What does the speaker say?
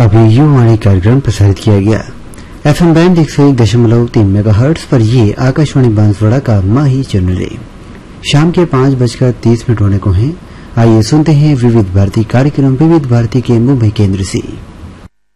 अभी युवाणी कार्यक्रम प्रसारित किया गया। FM बैंड 101.3 मेगाहर्ट्ज पर ये आकाशवाणी बांसवाड़ा का माही चैनल। शाम के 5:30 होने को हैं। आइए सुनते हैं विविध भारती कार्यक्रम विविध भारती के मुंबई केंद्र से।